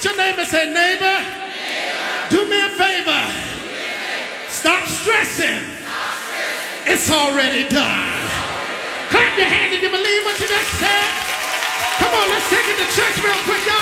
at your neighbor and say, neighbor, do me a favor. Stop stressing. It's already done. Clap your hands if you believe what you just said. Come on, let's take it to church real quick, y'all.